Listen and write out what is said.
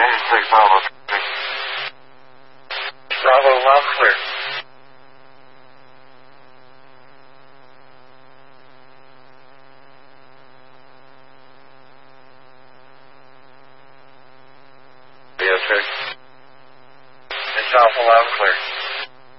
86 Bravo. Bravo, loud clear. Yes, sir. It's Alpha, loud clear.